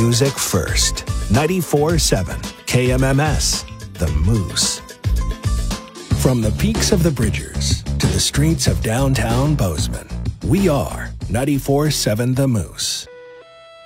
music first. 94.7 KMMS, The Moose. From the peaks of the Bridgers to the streets of downtown Bozeman, we are 94.7 The Moose.